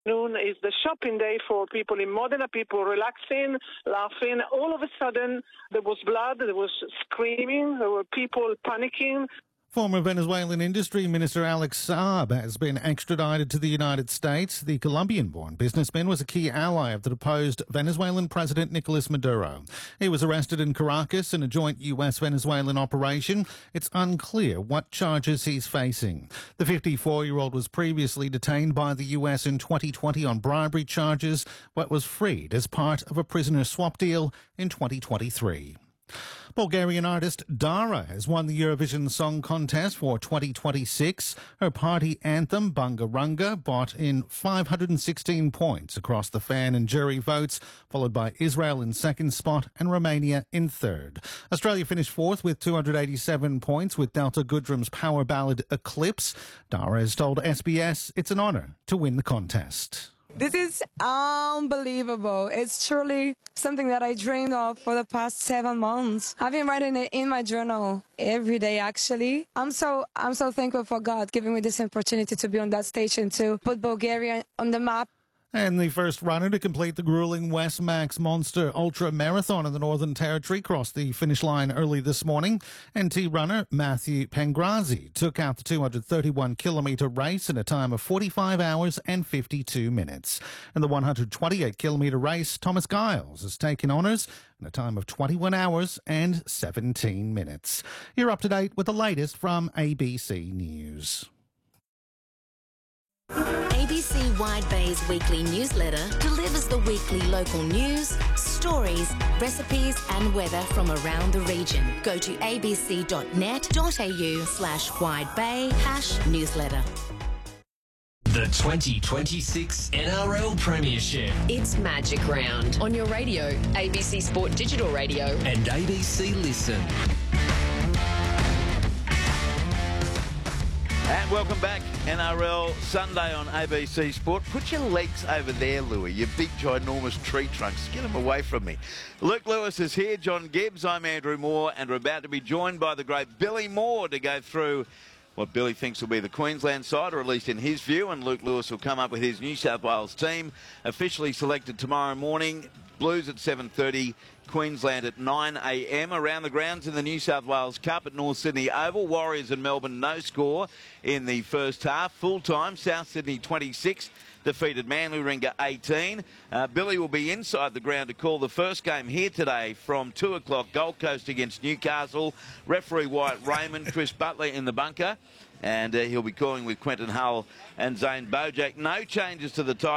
Noon is the shopping day for people in Modena, people relaxing, laughing. All of a sudden, there was blood, there was screaming, there were people panicking. Former Venezuelan Industry Minister Alex Saab has been extradited to the United States. The Colombian-born businessman was a key ally of the deposed Venezuelan President Nicolas Maduro. He was arrested in Caracas in a joint US-Venezuelan operation. It's unclear what charges he's facing. The 54-year-old was previously detained by the US in 2020 on bribery charges, but was freed as part of a prisoner swap deal in 2023. Bulgarian artist Dara has won the Eurovision Song Contest for 2026. Her party anthem, Bunga Runga, brought in 516 points across the fan and jury votes, followed by Israel in second spot and Romania in third. Australia finished fourth with 287 points with Delta Goodrum's power ballad Eclipse. Dara has told SBS it's an honour to win the contest. This is unbelievable. It's truly something that I dreamed of for the past 7 months. I've been writing it in my journal every day, actually. I'm so thankful for God giving me this opportunity to be on that stage and to put Bulgaria on the map. And the first runner to complete the grueling Westmax Monster Ultra Marathon in the Northern Territory crossed the finish line early this morning. NT runner Matthew Pengrazi took out the 231-kilometre race in a time of 45 hours and 52 minutes. In the 128-kilometre race, Thomas Giles has taken honours in a time of 21 hours and 17 minutes. You're up to date with the latest from ABC News. ABC Wide Bay's weekly newsletter delivers the weekly local news, stories, recipes and weather from around the region. Go to abc.net.au/widebay/newsletter. The 2026 NRL Premiership. It's Magic Round on your radio, ABC Sport Digital Radio And ABC Listen. And welcome back, NRL Sunday on ABC Sport. Put your legs over there, Louis, you big, ginormous tree trunks. Get them away from me. Luke Lewis is here, John Gibbs, I'm Andrew Moore, and we're about to be joined by the great Billy Moore to go through what Billy thinks will be the Queensland side, or at least in his view, and Luke Lewis will come up with his New South Wales team, officially selected tomorrow morning. Blues at 7:30, Queensland at 9 a.m. Around the grounds in the New South Wales Cup at North Sydney Oval. Warriors and Melbourne no score in the first half. Full time, South Sydney 26 defeated Manly Warringah 18. Billy will be inside the ground to call the first game here today from 2 o'clock, Gold Coast against Newcastle. Referee Wyatt Raymond, Chris Butler in the bunker. And he'll be calling with Quentin Hull and Zane Bojack. No changes to the tie.